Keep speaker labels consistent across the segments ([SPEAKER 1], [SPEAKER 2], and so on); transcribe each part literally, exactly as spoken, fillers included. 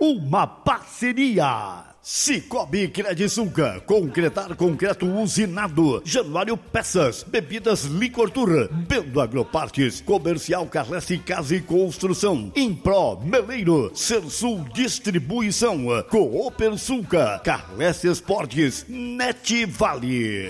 [SPEAKER 1] uma parceria. Cicobi Credisulca, concretar concreto usinado, Januário Peças, bebidas Licor Tour, Bendo Agropartes, Comercial Carlesse Casa e Construção, Impro, Meleiro, Sersul Distribuição, Coopersulca, Carlesse Esportes, Net Vale.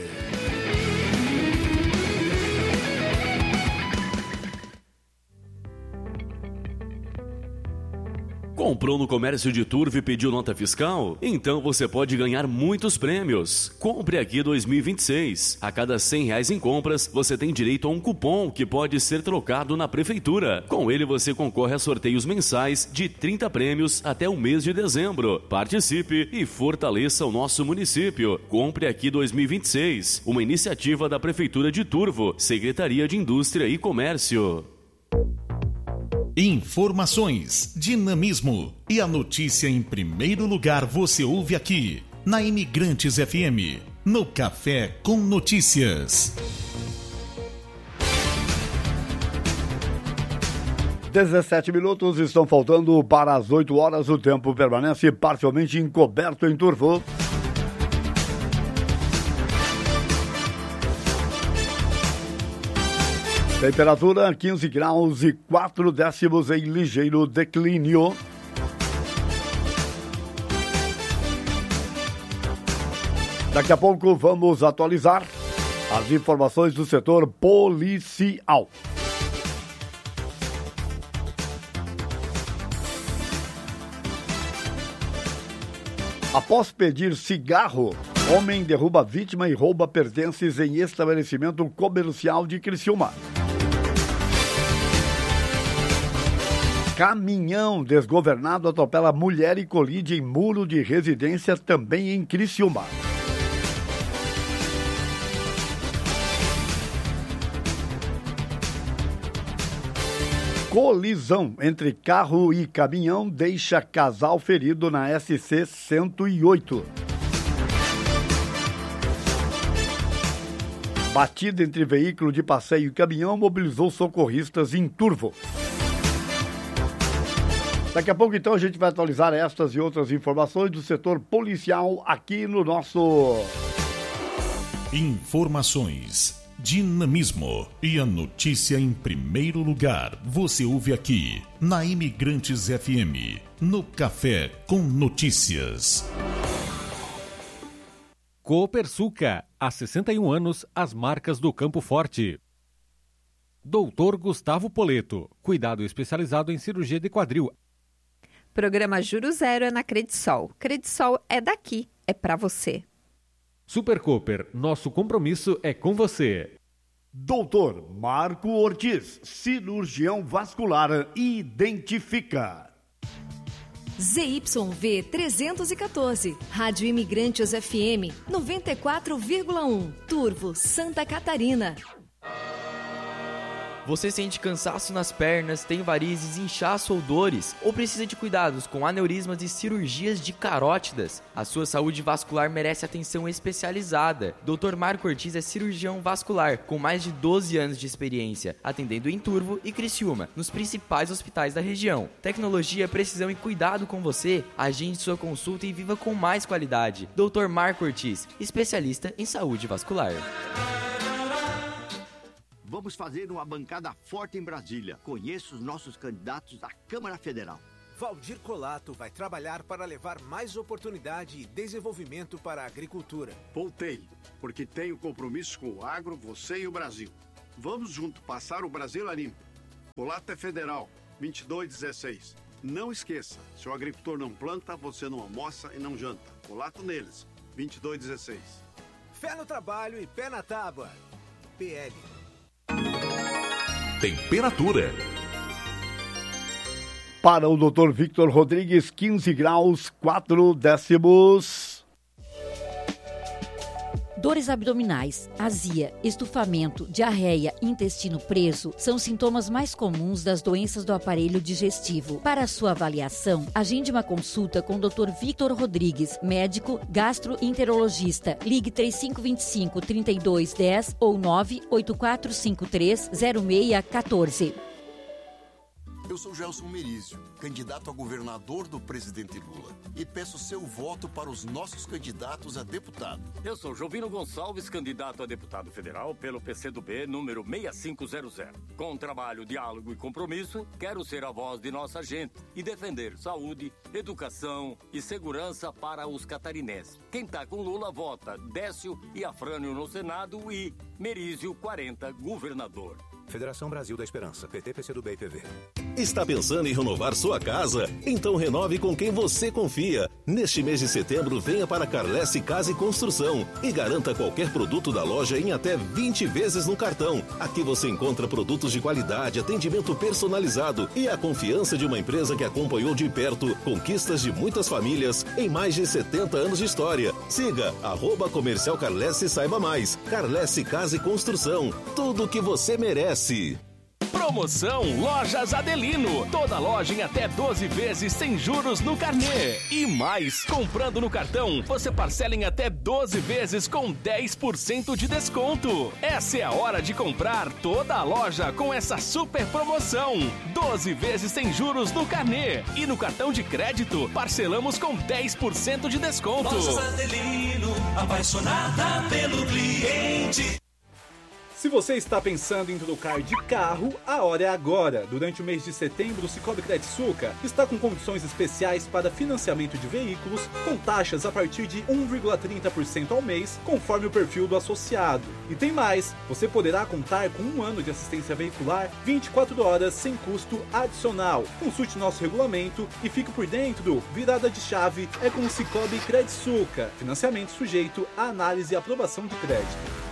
[SPEAKER 2] Comprou no comércio de Turvo e pediu nota fiscal? Então você pode ganhar muitos prêmios. Compre aqui dois mil e vinte e seis. A cada cem reais em compras, você tem direito a um cupom que pode ser trocado na prefeitura. Com ele você concorre a sorteios mensais de trinta prêmios até o mês de dezembro. Participe e fortaleça o nosso município. Compre aqui dois mil e vinte e seis. Uma iniciativa da Prefeitura de Turvo, Secretaria de Indústria e Comércio.
[SPEAKER 3] Informações, dinamismo e a notícia em primeiro lugar você ouve aqui, na Imigrantes F M, no Café com Notícias.
[SPEAKER 1] dezessete minutos estão faltando para as oito horas. O tempo permanece parcialmente encoberto em Turvo. Temperatura quinze graus e quatro décimos em ligeiro declínio. Daqui a pouco vamos atualizar as informações do setor policial. Após pedir cigarro, homem derruba vítima e rouba pertences em estabelecimento comercial de Criciúma. Caminhão desgovernado atropela mulher e colide em muro de residência também em Criciúma. Colisão entre carro e caminhão deixa casal ferido na S C cento e oito. Batida entre veículo de passeio e caminhão mobilizou socorristas em Turvo. Daqui a pouco, então, a gente vai atualizar estas e outras informações do setor policial aqui no nosso...
[SPEAKER 3] Informações, dinamismo e a notícia em primeiro lugar você ouve aqui, na Imigrantes F M, no Café com Notícias.
[SPEAKER 4] Coopersuca, há sessenta e um anos, as marcas do Campo Forte. Doutor Gustavo Poleto, cuidado especializado em cirurgia de quadril.
[SPEAKER 5] Programa Juro Zero é na Credisol. Credisol é daqui, é pra você.
[SPEAKER 4] Super Cooper, nosso compromisso é com você.
[SPEAKER 1] Doutor Marco Ortiz, cirurgião vascular, identifica.
[SPEAKER 6] Z Y V trezentos e quatorze, Rádio Imigrantes F M, noventa e quatro vírgula um, Turvo, Santa Catarina.
[SPEAKER 7] Você sente cansaço nas pernas, tem varizes, inchaço ou dores? Ou precisa de cuidados com aneurismas e cirurgias de carótidas? A sua saúde vascular merece atenção especializada. doutor Marco Ortiz é cirurgião vascular, com mais de doze anos de experiência, atendendo em Turvo e Criciúma, nos principais hospitais da região. Tecnologia, precisão e cuidado com você? Agende sua consulta e viva com mais qualidade. doutor Marco Ortiz, especialista em saúde vascular.
[SPEAKER 8] Vamos fazer uma bancada forte em Brasília. Conheça os nossos candidatos à Câmara Federal.
[SPEAKER 9] Valdir Colato vai trabalhar para levar mais oportunidade e desenvolvimento para a agricultura.
[SPEAKER 10] Voltei, porque tenho compromisso com o agro, você e o Brasil. Vamos junto passar o Brasil a limpo. Colato é federal, vinte e dois dezesseis. Não esqueça, se o agricultor não planta, você não almoça e não janta. Colato neles, vinte e dois dezesseis.
[SPEAKER 9] Fé no trabalho e pé na tábua. P L.
[SPEAKER 3] Temperatura.
[SPEAKER 1] Para o doutor Victor Rodrigues, quinze graus, quatro décimos.
[SPEAKER 11] Dores abdominais, azia, estufamento, diarreia, intestino preso são sintomas mais comuns das doenças do aparelho digestivo. Para sua avaliação, agende uma consulta com o doutor Victor Rodrigues, médico gastroenterologista. Ligue três cinco dois cinco, três dois um zero ou nove oito quatro cinco três, zero seis um quatro.
[SPEAKER 12] Eu sou Gelson Merizio, candidato a governador do presidente Lula, e peço seu voto para os nossos candidatos a deputado.
[SPEAKER 13] Eu sou Jovino Gonçalves, candidato a deputado federal pelo P C do B, número seis cinco zero zero. Com trabalho, diálogo e compromisso, quero ser a voz de nossa gente e defender saúde, educação e segurança para os catarinenses. Quem tá com Lula, vota Décio e Afrânio no Senado e Merizio quarenta, governador.
[SPEAKER 14] Federação Brasil da Esperança, P T, P C do B e P V.
[SPEAKER 15] Está pensando em renovar sua casa? Então renove com quem você confia. Neste mês de setembro, venha para Carlesse Casa e Construção e garanta qualquer produto da loja em até vinte vezes no cartão. Aqui você encontra produtos de qualidade, atendimento personalizado e a confiança de uma empresa que acompanhou de perto conquistas de muitas famílias em mais de setenta anos de história. Siga arroba Comercial Carlesse e saiba mais. Carlesse Casa e Construção. Tudo o que você merece.
[SPEAKER 16] Promoção Lojas Adelino. Toda loja em até doze vezes sem juros no carnê. E mais, comprando no cartão, você parcela em até doze vezes com dez por cento de desconto. Essa é a hora de comprar toda a loja com essa super promoção. doze vezes sem juros no carnê. E no cartão de crédito, parcelamos com dez por cento de desconto.
[SPEAKER 17] Lojas Adelino, apaixonada pelo cliente.
[SPEAKER 18] Se você está pensando em trocar de carro, a hora é agora. Durante o mês de setembro, o Cicobi Credsuca está com condições especiais para financiamento de veículos, com taxas a partir de um vírgula trinta por cento ao mês, conforme o perfil do associado. E tem mais, você poderá contar com um ano de assistência veicular, vinte e quatro horas sem custo adicional. Consulte nosso regulamento e fique por dentro do Virada de Chave é com o Cicobi Credsuca. Financiamento sujeito à análise e aprovação de crédito.